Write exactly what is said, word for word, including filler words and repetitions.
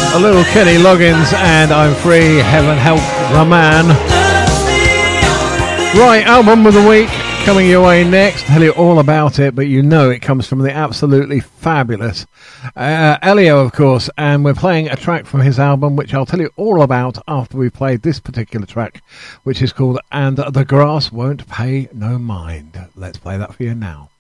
A little Kenny Loggins and I'm Free, Heaven Help the Man. Right, album of the week coming your way next. Tell you all about it, but you know it comes from the absolutely fabulous uh, Elio, of course, and we're playing a track from his album, which I'll tell you all about after we've played this particular track, which is called And the Grass Won't Pay No Mind. Let's play that for you now.